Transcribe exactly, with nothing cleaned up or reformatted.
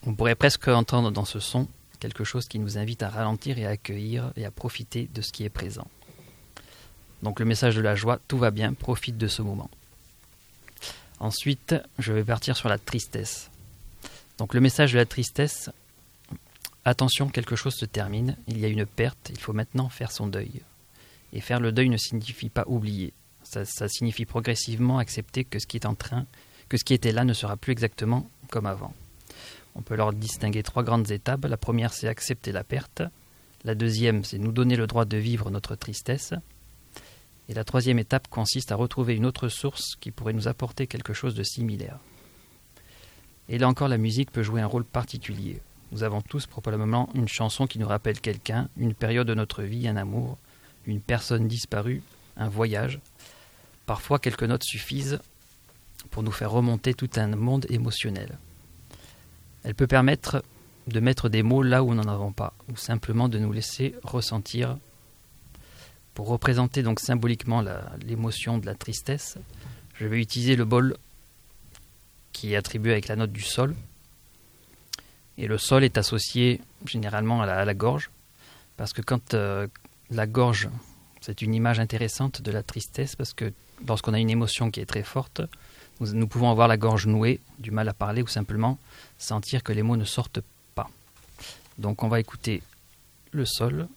On pourrait presque entendre dans ce son quelque chose qui nous invite à ralentir et à accueillir et à profiter de ce qui est présent. Donc le message de la joie, tout va bien, profite de ce moment. Ensuite, je vais partir sur la tristesse. Donc le message de la tristesse, attention, quelque chose se termine, il y a une perte, il faut maintenant faire son deuil. Et faire le deuil ne signifie pas oublier, ça, ça signifie progressivement accepter que ce qui est en train, que ce qui était là ne sera plus exactement comme avant. On peut alors distinguer trois grandes étapes. La première, c'est accepter la perte. La deuxième, c'est nous donner le droit de vivre notre tristesse. Et la troisième étape consiste à retrouver une autre source qui pourrait nous apporter quelque chose de similaire. Et là encore, la musique peut jouer un rôle particulier. Nous avons tous probablement une chanson qui nous rappelle quelqu'un, une période de notre vie, un amour, une personne disparue, un voyage. Parfois, quelques notes suffisent pour nous faire remonter tout un monde émotionnel. Elle peut permettre de mettre des mots là où nous n'en avons pas, ou simplement de nous laisser ressentir. Pour représenter donc symboliquement la, l'émotion de la tristesse, je vais utiliser le bol qui est attribué avec la note du sol. Et le sol est associé généralement à la, à la gorge, parce que quand euh, la gorge, c'est une image intéressante de la tristesse, parce que lorsqu'on a une émotion qui est très forte, nous, nous pouvons avoir la gorge nouée, du mal à parler, ou simplement sentir que les mots ne sortent pas. Donc on va écouter le sol,